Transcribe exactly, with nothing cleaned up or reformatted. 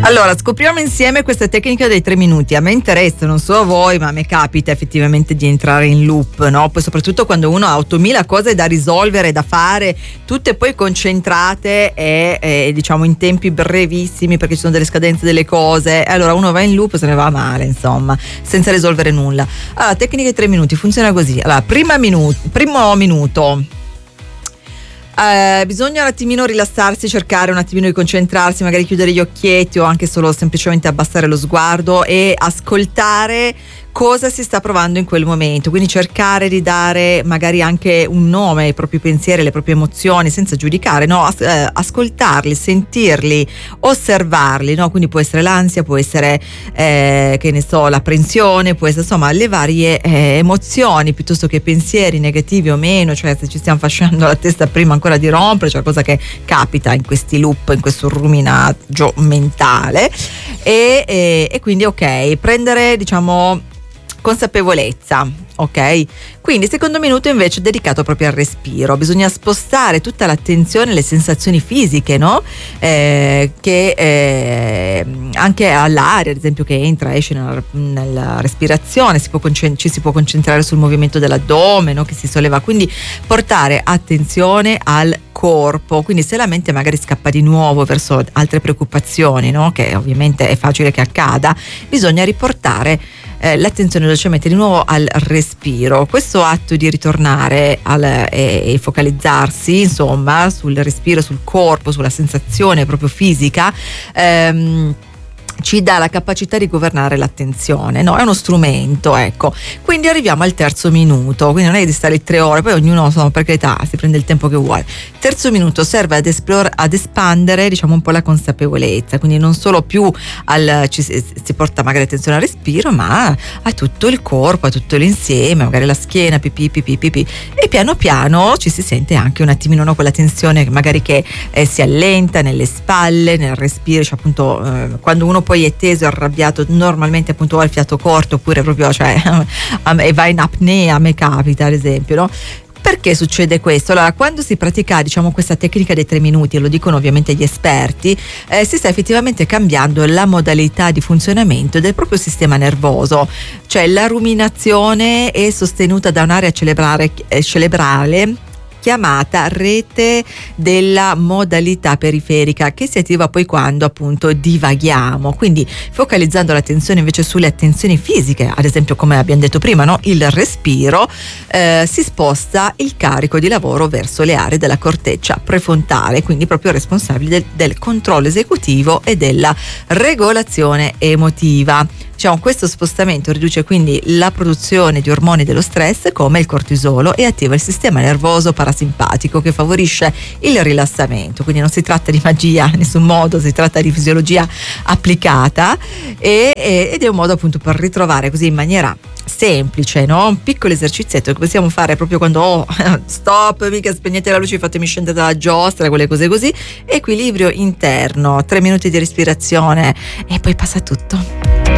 Allora, scopriamo insieme questa tecnica dei tre minuti. A me interessa, non so a voi, ma a me capita effettivamente di entrare in loop, no? Poi soprattutto quando uno ha ottomila cose da risolvere, da fare, tutte poi concentrate e, e diciamo in tempi brevissimi, perché ci sono delle scadenze delle cose, e allora uno va in loop e se ne va male, insomma, senza risolvere nulla. Allora, tecnica dei tre minuti funziona così. Allora, prima minuto, primo minuto. Eh, bisogna un attimino rilassarsi, cercare un attimino di concentrarsi, magari chiudere gli occhietti o anche solo semplicemente abbassare lo sguardo e ascoltare cosa si sta provando in quel momento, quindi cercare di dare magari anche un nome ai propri pensieri, alle proprie emozioni, senza giudicare, no? As- eh, ascoltarli, sentirli, osservarli, no? Quindi può essere l'ansia, può essere eh, che ne so, l'apprensione, può essere insomma le varie eh, emozioni piuttosto che pensieri negativi o meno, cioè se ci stiamo fasciando la testa prima ancora di rompere, cioè cosa che capita in questi loop, in questo ruminaggio mentale e, e, e quindi ok, prendere diciamo consapevolezza, ok? Quindi secondo minuto invece è dedicato proprio al respiro. Bisogna spostare tutta l'attenzione alle sensazioni fisiche, no? Eh, che eh, anche all'aria, ad esempio, che entra, esce nella, nella respirazione, si può concent- ci si può concentrare sul movimento dell'addome, no? Che si solleva, quindi portare attenzione al corpo. Quindi se la mente magari scappa di nuovo verso altre preoccupazioni, no? Che ovviamente è facile che accada, bisogna riportare Eh, l'attenzione dolcemente di nuovo al respiro. Questo atto di ritornare al, e, e focalizzarsi insomma sul respiro, sul corpo, sulla sensazione proprio fisica, ehm, ci dà la capacità di governare l'attenzione, no? È uno strumento, ecco. Quindi arriviamo al terzo minuto, quindi non è di stare tre ore, poi ognuno insomma, per carità si prende il tempo che vuole. Terzo minuto serve ad, esplor- ad espandere diciamo un po' la consapevolezza, quindi non solo più al, ci, si porta magari attenzione al respiro, ma a tutto il corpo, a tutto l'insieme, magari la schiena, pipì, pipì, pipì, e piano piano ci si sente anche un attimino, no? Quella tensione magari che eh, si allenta nelle spalle, nel respiro, cioè appunto eh, quando uno poi è teso e arrabbiato, normalmente appunto ha il fiato corto oppure proprio cioè e va in apnea, a me capita ad esempio, no? Perché succede questo? Allora, quando si pratica diciamo questa tecnica dei tre minuti, e lo dicono ovviamente gli esperti, eh, si sta effettivamente cambiando la modalità di funzionamento del proprio sistema nervoso, cioè la ruminazione è sostenuta da un'area cerebrale, eh, cerebrale chiamata rete della modalità periferica, che si attiva poi quando appunto divaghiamo, quindi focalizzando l'attenzione invece sulle attenzioni fisiche, ad esempio come abbiamo detto prima, no? Il respiro, eh, si sposta il carico di lavoro verso le aree della corteccia prefrontale, quindi proprio responsabili del, del controllo esecutivo e della regolazione emotiva. Diciamo, questo spostamento riduce quindi la produzione di ormoni dello stress come il cortisolo e attiva il sistema nervoso parasimpatico che favorisce il rilassamento. Quindi non si tratta di magia in nessun modo, si tratta di fisiologia applicata e, e, ed è un modo appunto per ritrovare così in maniera semplice, no? Un piccolo esercizietto che possiamo fare proprio quando oh, stop, mica spegnete la luce, fatemi scendere dalla giostra, quelle cose così. Equilibrio interno, tre minuti di respirazione e poi passa tutto.